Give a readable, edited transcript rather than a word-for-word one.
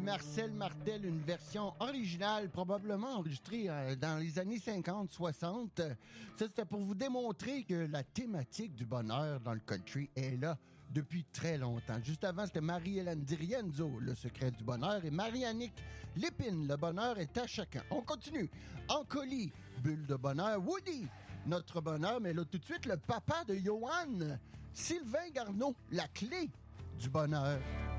Marcel Martel, une version originale, probablement enregistrée dans les années 50-60. Ça, c'était pour vous démontrer que la thématique du bonheur dans le country est là depuis très longtemps. Juste avant, c'était Marie-Hélène Dirienzo, Le secret du bonheur, et Marie-Annick Lépine, Le bonheur est à chacun. On continue. Ancoli, Bulle de bonheur. Woody, Notre bonheur, mais là tout de suite, le papa de Johan, Sylvain Garneau, La clé du bonheur.